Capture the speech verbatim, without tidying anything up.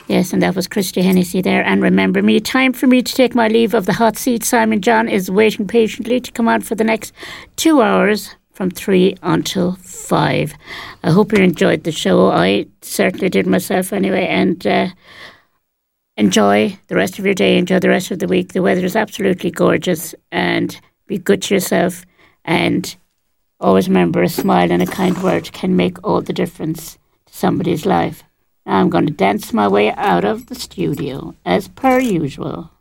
Yes, and that was Christy Hennessy there. And remember me, time for me to take my leave of the hot seat. Simon John is waiting patiently to come on for the next two hours from three until five. I hope you enjoyed the show. I certainly did myself anyway. And uh, enjoy the rest of your day. Enjoy the rest of the week. The weather is absolutely gorgeous. And be good to yourself. And always remember, a smile and a kind word can make all the difference to somebody's life. Now I'm going to dance my way out of the studio, as per usual.